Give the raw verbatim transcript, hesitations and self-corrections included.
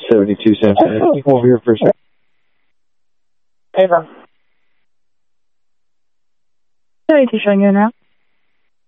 seventy-two Samson. Can you come over here for a second? Ava. seventy-two showing you now.